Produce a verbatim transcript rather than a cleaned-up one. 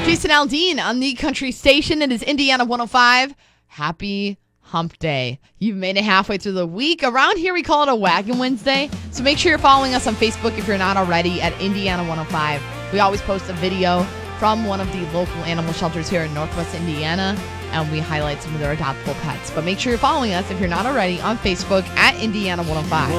Jason Aldean on the country station. It is Indiana one oh five. Happy Hump Day. You've made it halfway through the week. Around here, we call it a Wagon Wednesday. So make sure you're following us on Facebook if you're not already at Indiana one oh five. We always post a video from one of the local animal shelters here in Northwest Indiana, and we highlight some of their adoptable pets. But make sure you're following us if you're not already on Facebook at Indiana one oh five.